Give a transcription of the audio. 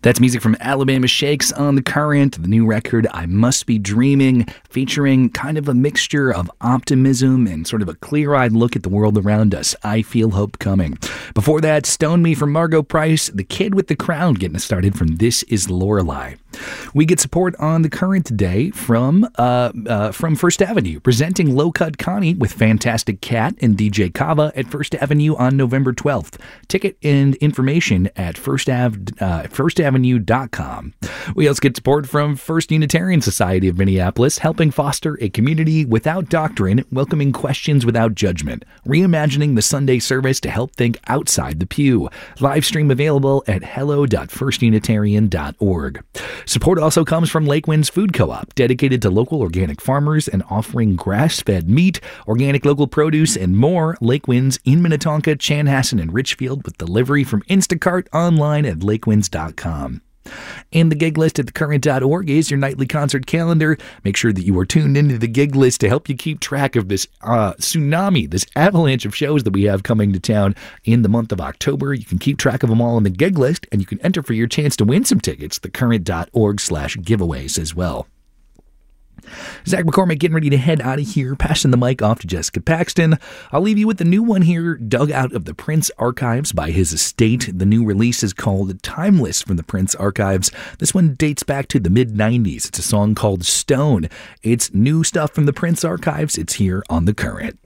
That's music from Alabama Shakes on The Current, the new record I Must Be Dreaming, featuring kind of a mixture of optimism and sort of a clear-eyed look at the world around us. I Feel Hope Coming. Before that, Stone Me from Margo Price, The Kid with the Crown getting us started from This Is Lorelei. We get support on The Current today from First Avenue, presenting Low Cut Connie with Fantastic Cat and DJ Kava at First Avenue on November 12th. Ticket and information at firstavenue.com. We also get support from First Unitarian Society of Minneapolis, helping foster a community without doctrine, welcoming questions without judgment, reimagining the Sunday service to help think outside the pew. Live stream available at hello.firstunitarian.org. Support also comes from Lake Winds Food Co-op, dedicated to local organic farmers and offering grass-fed meat, organic local produce, and more. Lake Winds in Minnetonka, Chanhassen, and Richfield with delivery from Instacart online at lakewinds.com. And the gig list at thecurrent.org is your nightly concert calendar. Make sure that you are tuned into the gig list to help you keep track of this tsunami, this avalanche of shows that we have coming to town in the month of October. You can keep track of them all on the gig list, and you can enter for your chance to win some tickets, thecurrent.org/giveaways as well. Zach McCormick getting ready to head out of here, passing the mic off to Jessica Paxton. I'll leave you with the new one here, dug out of the Prince Archives by his estate. The new release is called Timeless from the Prince Archives. This one dates back to the mid-90s. It's a song called Stone. It's new stuff from the Prince Archives. It's here on The Current.